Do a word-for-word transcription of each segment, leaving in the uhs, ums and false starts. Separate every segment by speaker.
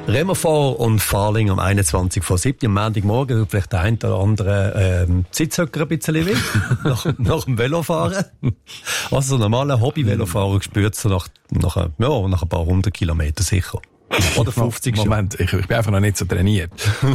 Speaker 1: Remainfort und Farling am einundzwanzig vor sieben am Montagmorgen tut vielleicht der eine oder andere ähm, Sitzhöcker ein bisschen weh, nach, nach dem Velofahren. Also so normaler Hobby-Velofahrer spürt so nach, nach, ja, nach ein paar hundert Kilometern sicher. Oder fünfzig
Speaker 2: Moment, ich, ich bin einfach noch nicht so trainiert.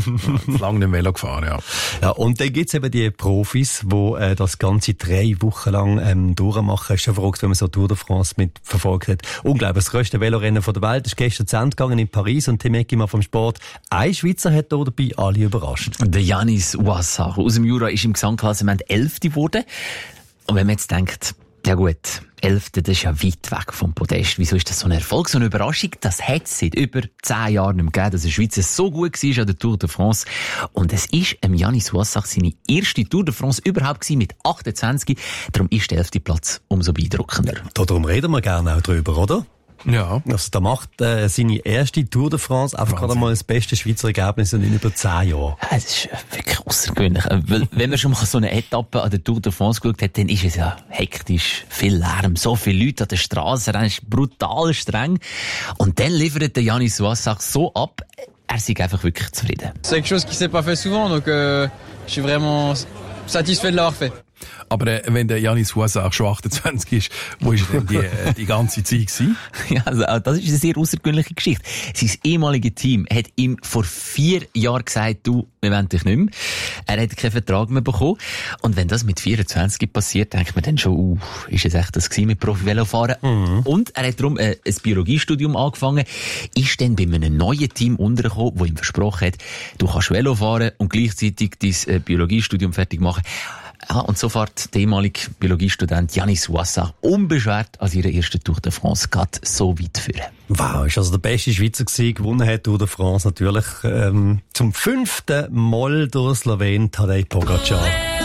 Speaker 2: Ich lange nicht Velo gefahren, ja.
Speaker 1: Ja, und dann gibt's eben die Profis, die äh, das ganze drei Wochen lang ähm, durchmachen. Hast du schon verrückt, wenn man so Tour de France mitverfolgt hat. Unglaublich, das grösste Velorennen der Welt ist gestern zu Ende gegangen in Paris und Tim Eckimann vom Sport. Ein Schweizer hat hier dabei alle überrascht.
Speaker 3: Der Yanis Ouassar aus dem Jura ist im Gesamtklassement Elfte geworden. Und wenn man jetzt denkt, ja gut, Elfte, das ist ja weit weg vom Podest. Wieso ist das so ein Erfolg, so eine Überraschung? Das hat es seit über zehn Jahren nicht mehr gegeben, dass ein Schweizer so gut war an der Tour de France. Und es ist ähm, Yanis Ouassar seine erste Tour de France überhaupt gewesen, mit achtundzwanzig. Darum ist der elfte Platz umso beeindruckender.
Speaker 1: Darum reden wir gerne auch drüber, oder?
Speaker 2: Ja.
Speaker 1: Also, da macht äh, seine erste Tour de France einfach gerade mal das beste Schweizer Ergebnis in über zehn Jahren.
Speaker 3: Ja, das ist wirklich außergewöhnlich. Weil, wenn man schon mal so eine Etappe an der Tour de France geschaut hat, dann ist es ja hektisch, viel Lärm, so viele Leute an der Straße, dann ist brutal streng. Und dann liefert der Yanis Ouassar so ab, er sei einfach wirklich zufrieden.
Speaker 4: C'est quelque chose qui s'est pas fait souvent, donc euh, je suis vraiment satisfait de l'avoir fait.
Speaker 2: Aber äh, wenn der Yanis Ouassar schon achtundzwanzig ist, wo ist er denn die, äh, die ganze Zeit gewesen?
Speaker 3: Ja, also, das ist eine sehr außergewöhnliche Geschichte. Sein ehemaliges Team hat ihm vor vier Jahren gesagt, du, wir wollen dich nicht mehr. Er hat keinen Vertrag mehr bekommen. Und wenn das mit vierundzwanzig passiert, denkt man dann schon, uh, ist es echt das gewesen mit Profi-Velofahren? Mhm. Und er hat darum äh, ein Biologiestudium angefangen, ist dann bei einem neuen Team untergekommen, das ihm versprochen hat, du kannst Velo fahren und gleichzeitig dein äh, Biologiestudium fertig machen. Ja, und so fährt der ehemalige Biologiestudent Yanis Ouassar unbeschwert an ihrer ersten Tour de France gerade so weit führen.
Speaker 1: Wow, ist also der beste Schweizer gewesen, gewonnen hat Tour de France natürlich ähm, zum fünften Mal durch Slowen Tadej Pogačar.